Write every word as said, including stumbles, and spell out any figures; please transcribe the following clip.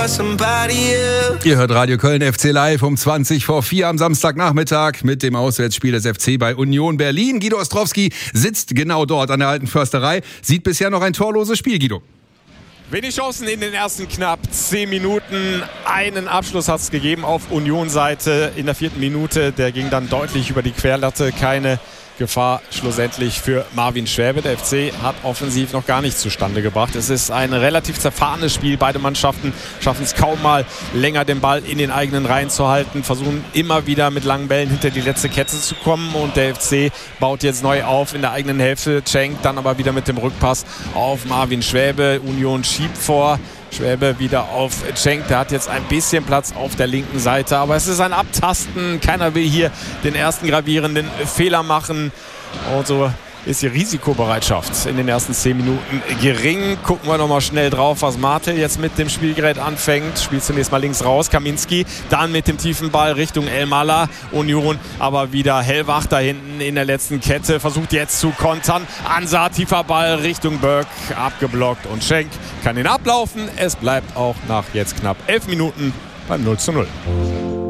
for somebody else. Ihr hört Radio Köln F C live um zwanzig vor vier am Samstagnachmittag mit dem Auswärtsspiel des F C bei Union Berlin. Guido Ostrowski sitzt genau dort an der alten Försterei. Sieht bisher noch ein torloses Spiel, Guido. Wenig Chancen in den ersten knapp zehn Minuten. Einen Abschluss hat es gegeben auf Union-Seite in der vierten Minute. Der ging dann deutlich über die Querlatte. Keine Gefahr schlussendlich für Marvin Schwäbe. Der F C hat offensiv noch gar nichts zustande gebracht. Es ist ein relativ zerfahrenes Spiel. Beide Mannschaften schaffen es kaum mal länger, den Ball in den eigenen Reihen zu halten. Versuchen immer wieder mit langen Bällen hinter die letzte Kette zu kommen. Und der F C baut jetzt neu auf in der eigenen Hälfte. Cenk dann aber wieder mit dem Rückpass auf Marvin Schwäbe. Union schiebt vor. Schwäbe wieder auf Cenk, der hat jetzt ein bisschen Platz auf der linken Seite, aber es ist ein Abtasten, keiner will hier den ersten gravierenden Fehler machen und so ist die Risikobereitschaft in den ersten zehn Minuten gering. Gucken wir nochmal schnell drauf, was Martel jetzt mit dem Spielgerät anfängt. Spielt zunächst mal links raus, Kaminski, dann mit dem tiefen Ball Richtung Elmalah. Union aber wieder hellwach da hinten in der letzten Kette, versucht jetzt zu kontern. Ansah, tiefer Ball Richtung Böck, abgeblockt und Cenk kann ihn ablaufen. Es bleibt auch nach jetzt knapp elf Minuten beim null zu null.